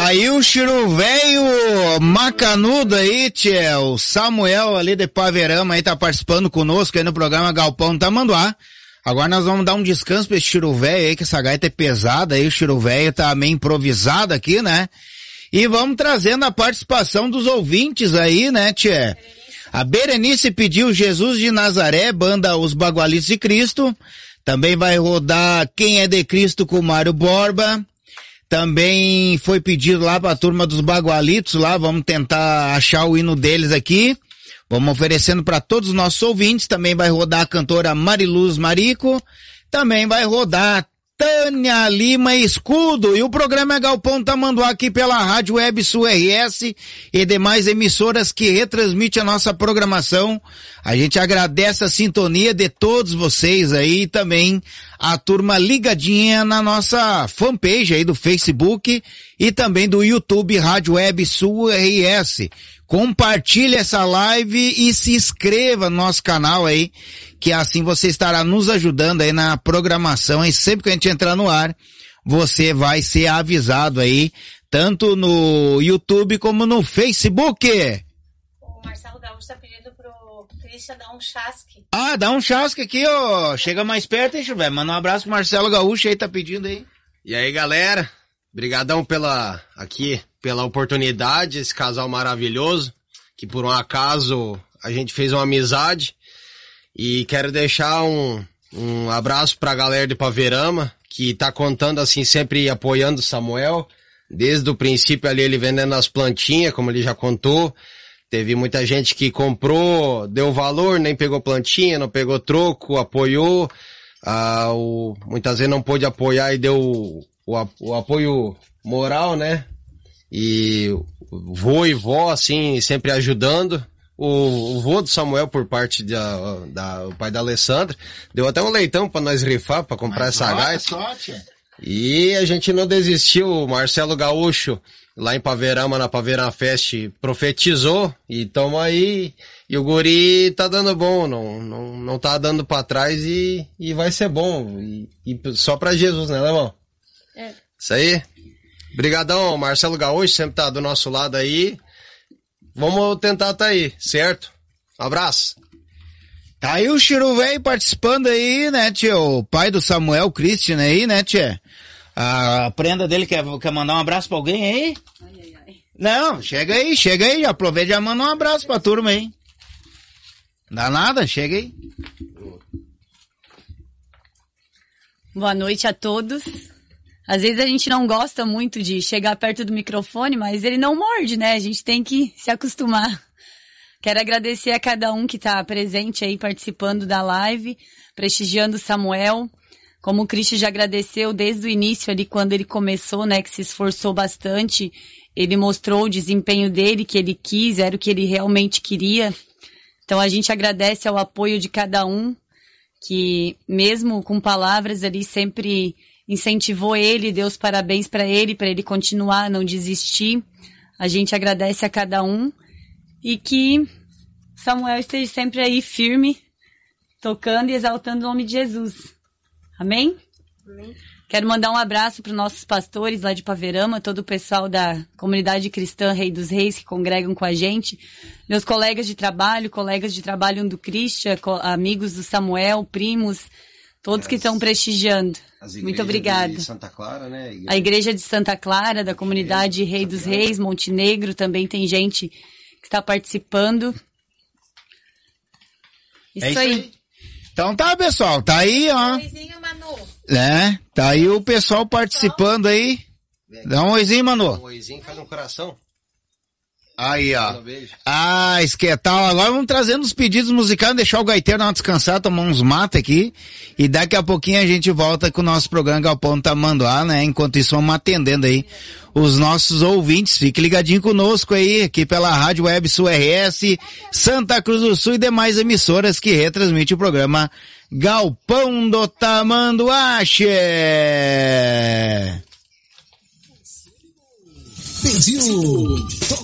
Tá aí o Chiru Velho macanudo aí, tchê, o Samuel ali de Paverama aí tá participando conosco aí no programa Galpão Tamanduá. Agora nós vamos dar um descanso pra esse Chiru Velho aí, que essa gaita é pesada aí, o Chiru Velho tá meio improvisado aqui, né? E vamos trazendo a participação dos ouvintes aí, né, tchê? A Berenice pediu Jesus de Nazaré, banda Os Bagualitos de Cristo. Também vai rodar Quem é de Cristo com Mário Borba. Também foi pedido lá pra turma dos Bagualitos lá, vamos tentar achar o hino deles aqui. Vamos oferecendo para todos os nossos ouvintes. Também vai rodar a cantora Mariluz Marico. Também vai rodar Tânia Lima Escudo. E o programa é Galpão Tamanduá aqui pela Rádio Web Sul RS e demais emissoras que retransmitem a nossa programação. A gente agradece a sintonia de todos vocês aí e também a turma ligadinha na nossa fanpage aí do Facebook e também do YouTube Rádio Web Sul RS. Compartilhe essa live e se inscreva no nosso canal aí, que assim você estará nos ajudando aí na programação e sempre que a gente entrar no ar, você vai ser avisado aí, tanto no YouTube como no Facebook. O Marcelo Gaúcho tá pedindo pro Christian dar um chasque. Ah, dá um chasque aqui, ó. Chega mais perto, hein, Chuvé. Manda um abraço pro Marcelo Gaúcho aí, tá pedindo aí. E aí, galera, brigadão pela oportunidade, esse casal maravilhoso, que por um acaso a gente fez uma amizade. E quero deixar um abraço pra galera de Paverama, que tá contando assim, sempre apoiando o Samuel, desde o princípio ali ele vendendo as plantinhas, como ele já contou. Teve muita gente que comprou, deu valor, nem pegou plantinha, não pegou troco, apoiou. Muitas vezes não pôde apoiar e deu o apoio moral, né? E vô e vó, assim, sempre ajudando. O vô do Samuel, por parte o pai da Alessandra, deu até um leitão pra nós rifar, pra comprar essa gaita. E a gente não desistiu. O Marcelo Gaúcho, lá em Paverama, na Paverama Fest, profetizou, e tamo aí. E o guri tá dando bom, não tá dando pra trás e vai ser bom. E só pra Jesus, né, Lemão? É. Isso aí. Brigadão, Marcelo Gaúcho, sempre tá do nosso lado aí. Vamos tentar tá aí, certo? Um abraço. Tá aí o Chiru Velho participando aí, né, tio? O pai do Samuel, Christian aí, né, tia? A prenda dele quer mandar um abraço pra alguém aí? Ai. Não, chega aí, aproveita e já manda um abraço pra turma aí. Dá nada, chega aí. Boa noite a todos. Às vezes a gente não gosta muito de chegar perto do microfone, mas ele não morde, né? A gente tem que se acostumar. Quero agradecer a cada um que está presente aí, participando da live, prestigiando o Samuel. Como o Christian já agradeceu desde o início ali, quando ele começou, né? Que se esforçou bastante. Ele mostrou o desempenho dele, que ele quis, era o que ele realmente queria. Então a gente agradece ao apoio de cada um, que mesmo com palavras ali sempre incentivou ele, deu os parabéns para ele continuar, não desistir. A gente agradece a cada um e que Samuel esteja sempre aí firme, tocando e exaltando o nome de Jesus. Amém? Amém. Quero mandar um abraço para os nossos pastores lá de Paverama, todo o pessoal da comunidade cristã Rei dos Reis que congregam com a gente, meus colegas de trabalho do Christian, amigos do Samuel, primos, todos que estão prestigiando. Muito obrigada. De Santa Clara, né? A igreja de Santa Clara, da comunidade Rei dos Reis, Montenegro, também tem gente que está participando. Isso aí. Então tá, pessoal, tá aí, ó. Oizinho, Manu. Né? Tá aí o pessoal participando aí. Dá um oizinho, Manu. Um oizinho, faz um coração. Aí, ó. Ah, esquetal. Agora vamos trazendo os pedidos musicais, deixar o gaiteiro dar uma descansada, tomar uns matos aqui. E daqui a pouquinho a gente volta com o nosso programa Galpão Tamanduá, né? Enquanto isso, vamos atendendo aí os nossos ouvintes. Fique ligadinho conosco aí, aqui pela Rádio Web Sul RS, Santa Cruz do Sul e demais emissoras que retransmitem o programa Galpão do Tamanduá. Pediu,